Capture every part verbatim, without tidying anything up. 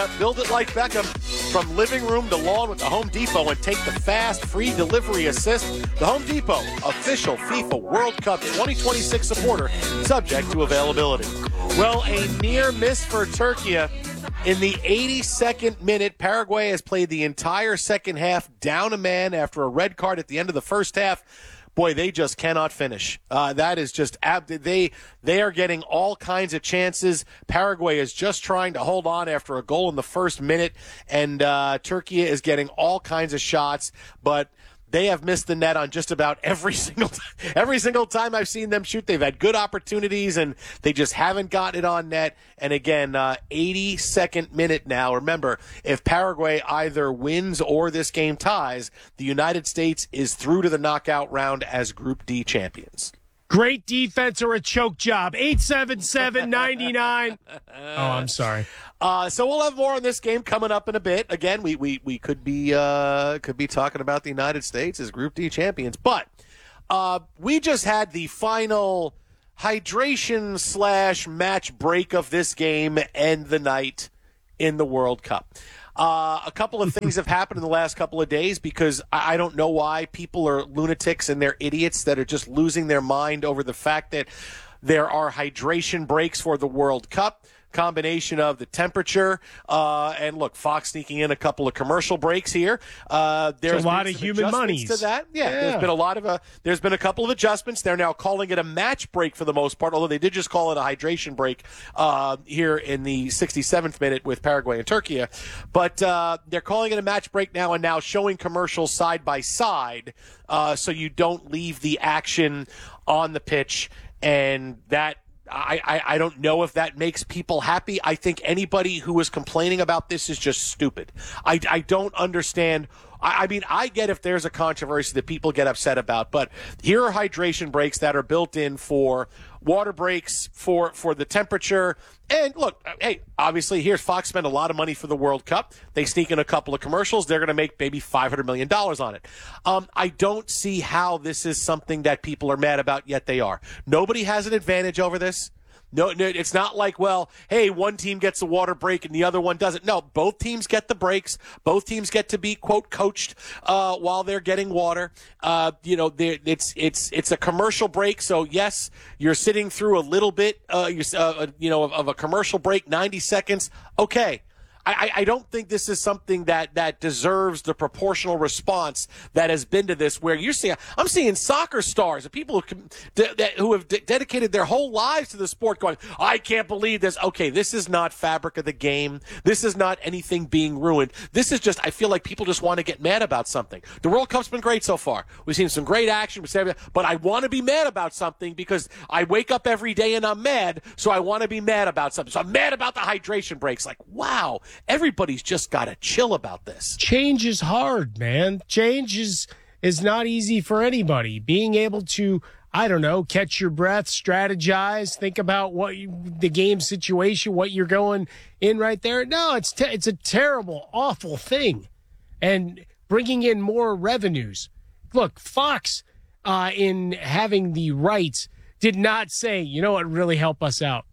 Build it like Beckham. From living room to lawn with the Home Depot and take the fast, free delivery assist. The Home Depot, official FIFA World Cup twenty twenty-six supporter, subject to availability. Well, a near miss for Turkey. In the eighty-second minute, Paraguay has played the entire second half down a man after a red card at the end of the first half. Boy, they just cannot finish. Uh, that is just ab- they they are getting all kinds of chances. Paraguay is just trying to hold on after a goal in the first minute, and uh, Turkey is getting all kinds of shots, but they have missed the net on just about every single time. Every single time I've seen them shoot, they've had good opportunities, and they just haven't gotten it on net. And again, uh, eighty-second minute now. Remember, if Paraguay either wins or this game ties, the United States is through to the knockout round as Group D champions. Great defense or a choke job. eight seven seven, nine nine. Oh, I'm sorry. Uh, so we'll have more on this game coming up in a bit. Again, we we, we could be uh, could be talking about the United States as Group D champions. But uh, we just had the final hydration slash match break of this game and the night in the World Cup. Uh, a couple of things have happened in the last couple of days because I, I don't know why people are lunatics and they're idiots that are just losing their mind over the fact that there are hydration breaks for the World Cup. Combination of the temperature uh, and look, Fox sneaking in a couple of commercial breaks here. Uh, there's a lot of human monies to that. Yeah, yeah, there's been a lot of uh, there's been a couple of adjustments. They're now calling it a match break for the most part, although they did just call it a hydration break uh, here in the sixty-seventh minute with Paraguay and Turkey. But uh, they're calling it a match break now, and now showing commercials side by side, uh, so you don't leave the action on the pitch, and that. I, I, I don't know if that makes people happy. I think anybody who is complaining about this is just stupid. I, I don't understand. I, I mean, I get if there's a controversy that people get upset about, but here are hydration breaks that are built in for water breaks, for, for the temperature. And look, hey, obviously here's Fox spent a lot of money for the World Cup. They sneak in a couple of commercials. They're going to make maybe five hundred million dollars on it. Um, I don't see how this is something that people are mad about, yet they are. Nobody has an advantage over this. No, no, it's not like, well, hey, one team gets a water break and the other one doesn't. No, both teams get the breaks. Both teams get to be, quote, coached uh, while they're getting water. Uh, you know, it's it's it's a commercial break. So, yes, you're sitting through a little bit, uh, uh, you know, of, of a commercial break, ninety seconds. Okay. I, I don't think this is something that, that deserves the proportional response that has been to this, where you're seeing, I'm seeing soccer stars and people who, that, who have de- dedicated their whole lives to the sport going, I can't believe this. Okay, this is not fabric of the game. This is not anything being ruined. This is just, I feel like people just want to get mad about something. The World Cup's been great so far. We've seen some great action, but I want to be mad about something because I wake up every day and I'm mad, so I want to be mad about something. So I'm mad about the hydration breaks. Like, wow. Everybody's just got to chill about this. Change is hard, man. Change is is not easy for anybody. Being able to, I don't know, catch your breath, strategize, think about what you, the game situation, what you're going in right there. No, it's te- it's a terrible, awful thing. And bringing in more revenues. Look, Fox, uh, in having the rights, did not say, you know what, really help us out.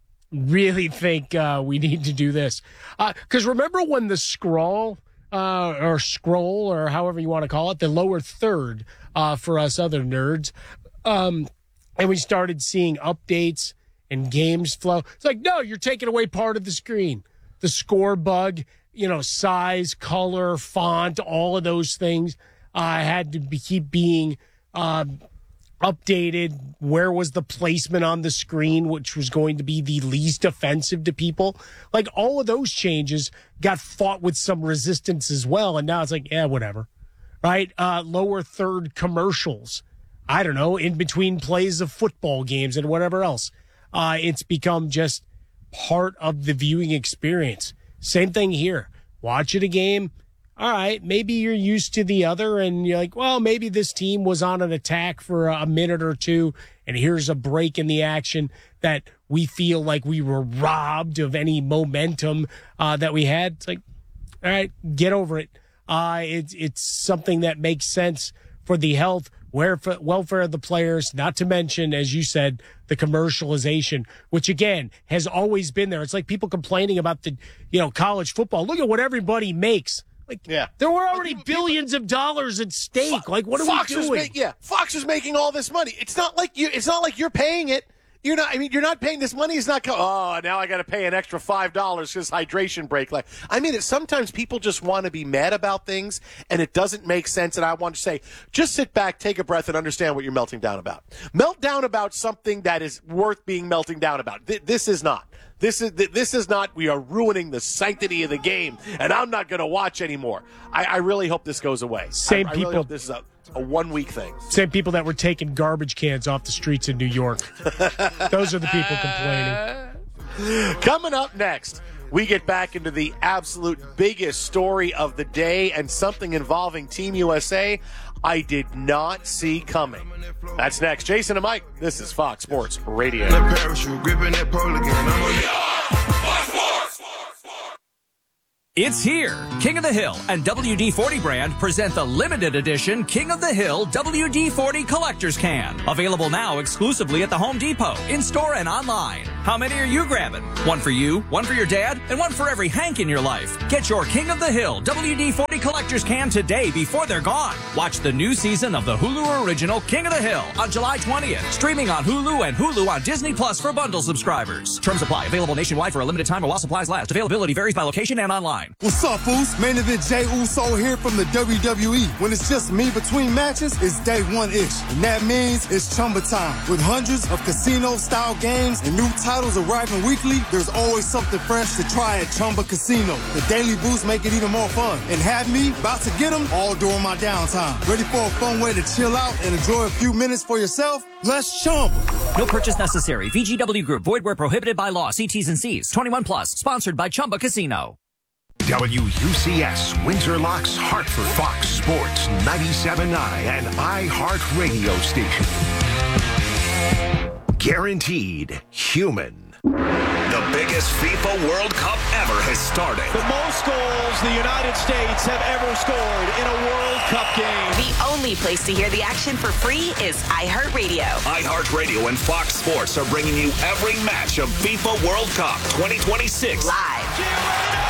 Really think uh, we need to do this. Because uh, remember when the scroll uh, or scroll or however you want to call it, the lower third uh, for us other nerds, um, and we started seeing updates and games flow. It's like, no, you're taking away part of the screen. The score bug, you know, size, color, font, all of those things uh, had to be, keep being uh, updated. Where was the placement on the screen, which was going to be the least offensive to people? Like, all of those changes got fought with some resistance as well. And now it's like, yeah, whatever. Right? Uh, lower third commercials. I don't know, in between plays of football games and whatever else. Uh, it's become just part of the viewing experience. Same thing here. Watch it a game. All right, maybe you're used to the other and you're like, well, maybe this team was on an attack for a minute or two, and here's a break in the action that we feel like we were robbed of any momentum uh, that we had. It's like, all right, get over it. Uh, it's, it's something that makes sense for the health, welfare of the players, not to mention, as you said, the commercialization, which again has always been there. It's like people complaining about the, you know, college football. Look at what everybody makes. Like, yeah. there were already billions of dollars at stake. Like, what are Fox we doing? Is ma- yeah, Fox is making all this money. It's not like you. It's not like you're paying it. You're not. I mean, you're not paying this money. Is not. Co- oh, now I got to pay an extra five dollars because hydration break. Like, I mean, it, sometimes people just want to be mad about things, and it doesn't make sense. And I want to say, just sit back, take a breath, and understand what you're melting down about. Melt down about something that is worth being melting down about. Th- this is not. This is this is not. We are ruining the sanctity of the game, and I'm not going to watch anymore. I, I really hope this goes away. Same I, I people. Really hope this is a, a one week thing. Same people that were taking garbage cans off the streets in New York. Those are the people complaining. Coming up next, we get back into the absolute biggest story of the day and something involving Team U S A I did not see coming. That's next. Jason and Mike, this is Fox Sports Radio. It's here. King of the Hill and W D forty brand present the limited edition King of the Hill W D forty Collector's Can. Available now exclusively at the Home Depot, in-store and online. How many are you grabbing? One for you, one for your dad, and one for every Hank in your life. Get your King of the Hill W D forty Collector's Can today before they're gone. Watch the new season of the Hulu original King of the Hill on July twentieth. Streaming on Hulu and Hulu on Disney Plus for bundle subscribers. Terms apply. Available nationwide for a limited time or while supplies last. Availability varies by location and online. What's up, fools? Main event Jey Uso here from the W W E. When it's just me between matches, it's day one-ish. And that means it's Chumba time. With hundreds of casino-style games and new titles arriving weekly, there's always something fresh to try at Chumba Casino. The daily boosts make it even more fun. And have me about to get them all during my downtime. Ready for a fun way to chill out and enjoy a few minutes for yourself? Let's Chumba. No purchase necessary. V G W Group. Void where prohibited by law. See T's and C's. twenty-one plus. Sponsored by Chumba Casino. W U C S, Windsor Locks, Hartford, Fox Sports, ninety-seven point nine, and iHeart Radio Station. Guaranteed human. The biggest FIFA World Cup ever has started. The most goals the United States have ever scored in a World Cup game. The only place to hear the action for free is iHeartRadio. iHeartRadio and Fox Sports are bringing you every match of FIFA World Cup twenty twenty-six. Live.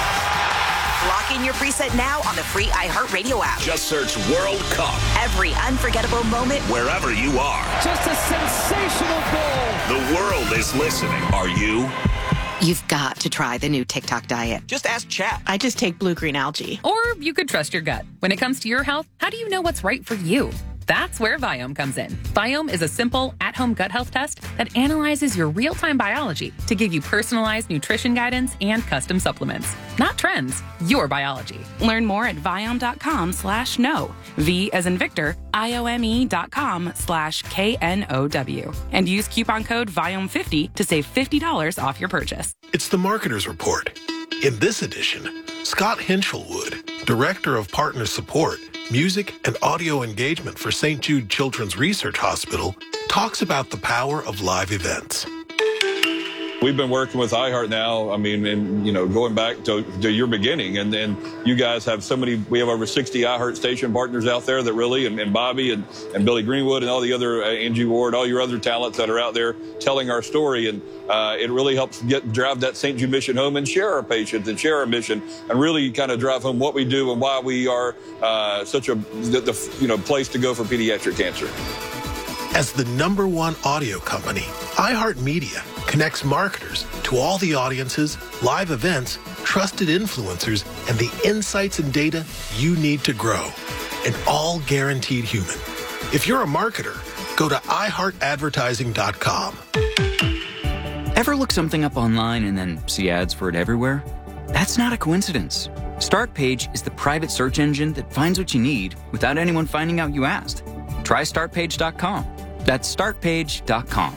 Lock in your preset now on the free iHeartRadio app. Just search World Cup. Every unforgettable moment, wherever you are. Just a sensational goal. The world is listening. Are you? You've got to try the new TikTok diet. Just ask chat. I just take blue-green algae. Or you could trust your gut. When it comes to your health, how do you know what's right for you? That's where Viome comes in. Viome is a simple, at-home gut health test that analyzes your real-time biology to give you personalized nutrition guidance and custom supplements. Not trends, your biology. Learn more at Viome.com slash no. V as in Victor, I-O-M-E dot com slash K N O W. And use coupon code Viome fifty to save fifty dollars off your purchase. It's the Marketer's Report. In this edition, Scott Hinchelwood, Director of Partner Support, Music and Audio Engagement for Saint Jude Children's Research Hospital, talks about the power of live events. We've been working with iHeart now, I mean, and, you know, going back to, to your beginning, and then you guys have so many, we have over sixty iHeart station partners out there that really, and, and Bobby and, and Billy Greenwood and all the other, uh, Angie Ward, all your other talents that are out there telling our story, and uh, it really helps get drive that Saint Jude mission home and share our patients and share our mission, and really kind of drive home what we do and why we are uh, such a, the, the, you know, place to go for pediatric cancer. As the number one audio company, iHeartMedia connects marketers to all the audiences, live events, trusted influencers, and the insights and data you need to grow. And all guaranteed human. If you're a marketer, go to i heart advertising dot com. Ever look something up online and then see ads for it everywhere? That's not a coincidence. StartPage is the private search engine that finds what you need without anyone finding out you asked. Try start page dot com. That's start page dot com.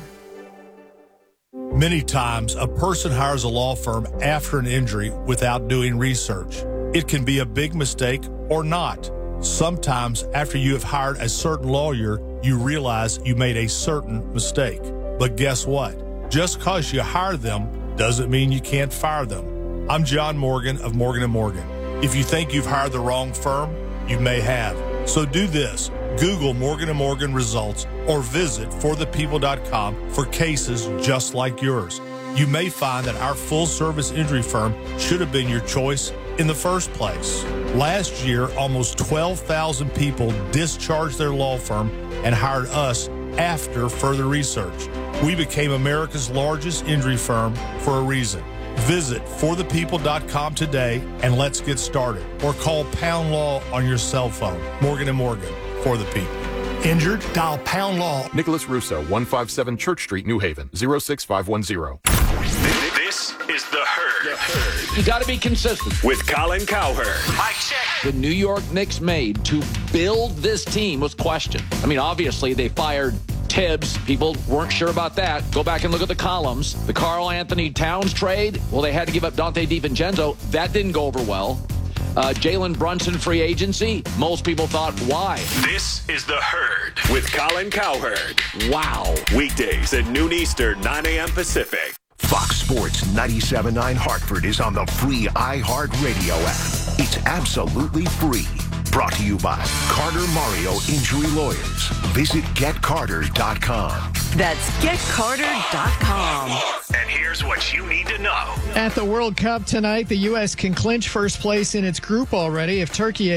Many times, a person hires a law firm after an injury without doing research. It can be a big mistake or not. Sometimes, after you have hired a certain lawyer, you realize you made a certain mistake. But guess what? Just because you hire them doesn't mean you can't fire them. I'm John Morgan of Morgan and Morgan. If you think you've hired the wrong firm, you may have. So do this. Google Morgan and Morgan results or visit for the people dot com for cases just like yours. You may find that our full-service injury firm should have been your choice in the first place. Last year, almost twelve thousand people discharged their law firm and hired us after further research. We became America's largest injury firm for a reason. Visit for the people dot com today and let's get started. Or call Pound Law on your cell phone. Morgan and Morgan, for the people. Injured? Dial Pound Law. Nicholas Russo, one fifty-seven Church Street, New Haven, zero six five one zero. This is The Herd. The Herd. You got to be consistent. With Colin Cowherd. Mike check. The New York Knicks made to build this team was questioned. I mean, obviously, they fired Tibbs. People weren't sure about that. Go back and look at the columns. The Karl Anthony Towns trade, well, they had to give up Dante DiVincenzo. That didn't go over well. Uh, Jalen Brunson free agency, most people thought, why? This is The Herd with Colin Cowherd. Wow. Weekdays at noon Eastern, nine a.m. Pacific. Fox Sports ninety-seven point nine Hartford is on the free iHeartRadio app. It's absolutely free. Brought to you by Carter Mario Injury Lawyers. Visit get carter dot com. That's get carter dot com. And here's what you need to know. At the World Cup tonight, the U S can clinch first place in its group already if Turkey